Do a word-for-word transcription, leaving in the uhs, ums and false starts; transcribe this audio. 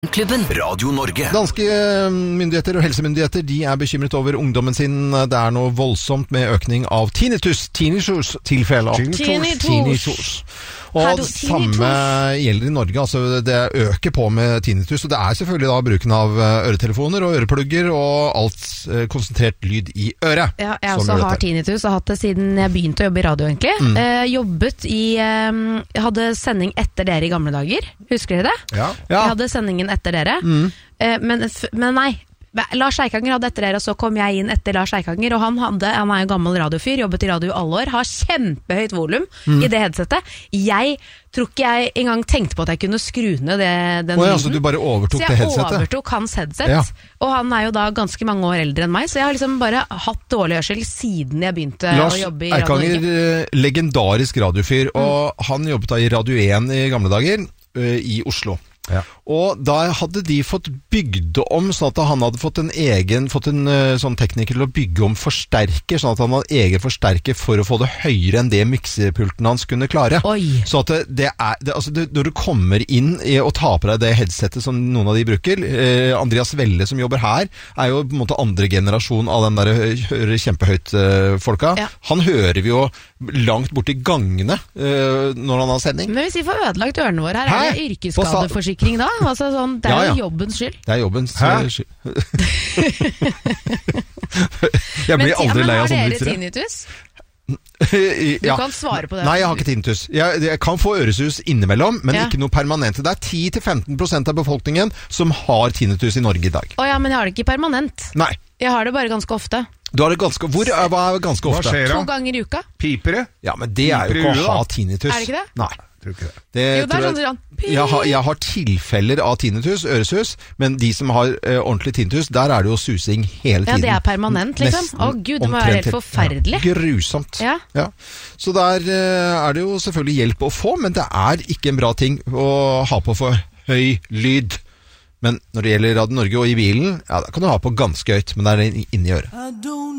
Klubben. Radio Norge. Danske myndigheter og helsemyndigheter de er bekymret over ungdommen sin. Det er noe voldsomt med økning av tinnitus. Tinnitus-tilfeller. Tinnitus. Tinnitus. Og det samme gjelder i Norge. Altså det øker på med tinnitus. Og det er selvfølgelig da bruken av øretelefoner og øreplugger og alt konsentrert lyd i øret. Ja, jeg også har tinnitus og har hatt det siden jeg begynte å jobbe i radio egentlig. Mm. Eh, jobbet i eh, Jeg hadde sending etter dere i gamle dager. Husker dere det? Ja. Jeg hadde sendingen etter dere. Mm. Eh, men, men nei, Lars Eikanger hadde etter dere, og så kom jeg inn etter Lars Eikanger, og han, hadde, han er jo gammel radiofyr, jobbet i radio alle år, har kjempehøyt volum mm. i det headsetet. Jeg tror ikke jeg engang tenkte på at jeg kunne skru ned det, den oh, ja, lyden. Så du bare overtok det headsetet? Så jeg overtok hans headset, ja. Og han er jo da ganske mange år eldre enn meg, så jeg har liksom bare hatt dårlig hørsel siden jeg begynte Lars å jobbe i Radio Norge. Lars Eikanger, legendarisk radiofyr, og mm. han jobbet da i Radio én i gamle dager, uh, i Oslo. Ja. Og da hadde de fått bygd om sånn at han hadde fått en egen fått en uh, sånn tekniker til å bygge om forsterker, sånn at han hadde egen forsterker for å få det høyere enn det miksepulten hans kunne klare. Oi. Så at det, det er det, altså det, når du kommer inn i, og tar på deg det headsetet som noen av de bruker, uh, Andreas Welle som jobber her er jo på en måte andre generasjon av den der hører kjempehøyt uh, folka. Ja. Han hører vi jo langt bort i gangene uh, når han har sending. Men hvis vi får ødelagt ørene våre her, er det yrkesskadeforsikring da? Altså sånn, det er ja, ja. jo jobbens skyld. Det er jobbens skyld. Jeg blir men, aldri ja, lei av sånne vitser. Men har dere tinnitus? Du ja. kan svare på det. Nei, jeg har ikke tinnitus. Jeg, jeg kan få øresus innimellom, men ja. ikke noe permanent. Det er ti til femten prosent av befolkningen som har tinnitus i Norge i dag. Å ja, men jeg har det ikke permanent. Nei. Jeg har det bare ganske ofte. Du har det ganske, hvor er det ganske ofte? Hva skjer da? To ganger i uka. Piper det? Ja, men det er jo ikke å ha tinnitus. Er det ikke det? Nei. Tror ikke det. Det, jo, det er sånn sånn jeg, har, jeg har tilfeller av tinnitus, øresus, men de som har uh, ordentlig tinnitus, der er det jo susing hele tiden. Ja, det er permanent liksom. Å gud, det må være helt forferdelig. Ja, grusomt. Ja. Ja. Så der uh, er det jo selvfølgelig hjelp å få, men det er ikke en bra ting å ha på for høy lyd. Men når det gjelder Radio Norge og i bilen, ja, da kan du ha på ganske høyt, men det er inni øret.